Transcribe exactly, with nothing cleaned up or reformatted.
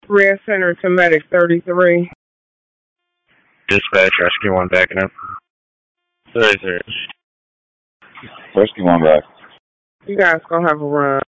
Red Center to Medic thirty-three. Dispatch, rescue one backing up. thirty-three. Rescue one back. You guys gonna have a run.